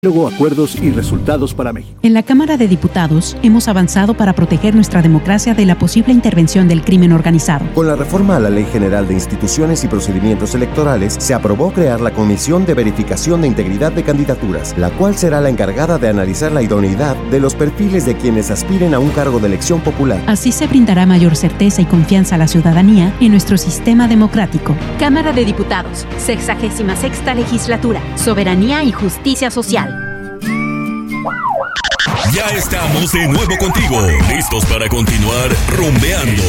Luego acuerdos y resultados para México. En la Cámara de Diputados hemos avanzado para proteger nuestra democracia de la posible intervención del crimen organizado. Con la reforma a la Ley General de Instituciones y Procedimientos Electorales, se aprobó crear la Comisión de Verificación de Integridad de Candidaturas, la cual será la encargada de analizar la idoneidad de los perfiles de quienes aspiren a un cargo de elección popular. Así se brindará mayor certeza y confianza a la ciudadanía en nuestro sistema democrático. Cámara de Diputados, 66ª Legislatura, Soberanía y Justicia Social. Ya estamos de nuevo contigo, listos para continuar rumbeando.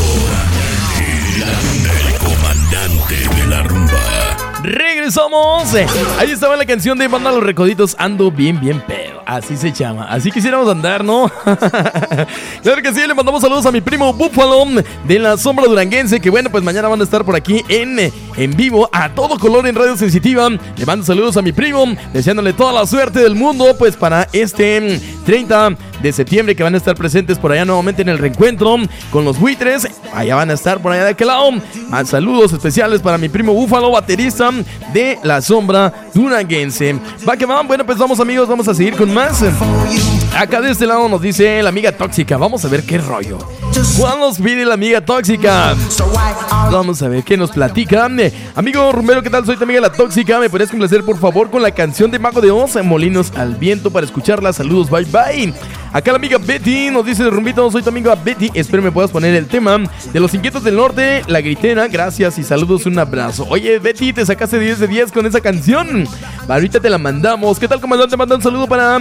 El comandante de la rumba. ¡Regresamos! Ahí estaba la canción de Banda Los Recoditos, Ando Bien Pedo. Así se llama. Así quisiéramos andar, ¿no? Claro que sí, le mandamos saludos a mi primo Búfalo de la Sombra Duranguense, que bueno, pues mañana van a estar por aquí en vivo a todo color en Radio Sensitiva. Le mando saludos a mi primo, deseándole toda la suerte del mundo, pues para este 30 de septiembre, que van a estar presentes por allá nuevamente en el reencuentro con los buitres. Allá van a estar por allá de aquel lado. Saludos especiales para mi primo Búfalo, baterista de la Sombra Duranguense. Va que van, bueno, pues vamos amigos, vamos a seguir con más. Acá de este lado nos dice la amiga tóxica. Vamos a ver qué rollo. ¿Cuál nos pide la amiga tóxica? Vamos a ver qué nos platica. Amigo rumbero, ¿qué tal? Soy tu amiga la tóxica. ¿Me podrías complacer por favor con la canción de Mago de Oz, Molinos al Viento, para escucharla? Saludos, bye bye. Acá la amiga Betty nos dice: rumbito, soy tu amiga Betty, espero me puedas poner el tema de Los Inquietos del Norte, La Gritera. Gracias y saludos, un abrazo. Oye Betty, te sacaste 10 de 10 con esa canción. Ahorita te la mandamos. ¿Qué tal, comandante? Manda un saludo para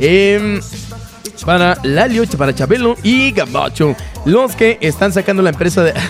Lalio, para Chabelo y Gabacho, los que están sacando la empresa de...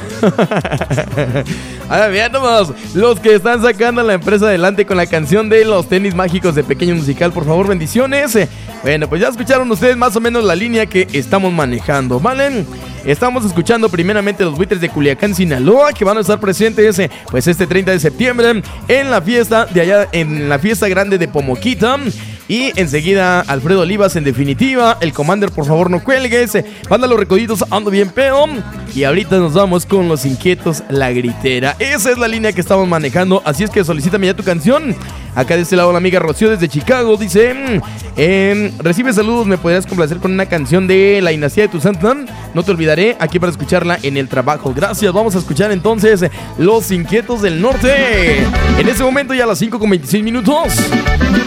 A ver, vean nomás, los que están sacando la empresa adelante con la canción de Los Tenis Mágicos de Pequeño Musical. Por favor, bendiciones. Bueno, pues ya escucharon ustedes más o menos la línea que estamos manejando, ¿vale? Estamos escuchando primeramente los buitres de Culiacán, Sinaloa, que van a estar presentes pues este 30 de septiembre en la fiesta de allá, en la fiesta grande de Pomoquita. Y enseguida Alfredo Olivas, en definitiva. El Commander, por favor no cuelgues. Banda Los Recoditos, Ando Bien Pedo. Y ahorita nos vamos con Los Inquietos, La Gritera. Esa es la línea que estamos manejando. Así es que solicítame ya tu canción. Acá de este lado la amiga Rocío desde Chicago dice: recibe saludos, ¿me podrías complacer con una canción de La Dinastía de tu Santa? No te olvidaré, aquí para escucharla en el trabajo. Gracias, vamos a escuchar entonces Los Inquietos del Norte. En ese momento ya a las 5:26.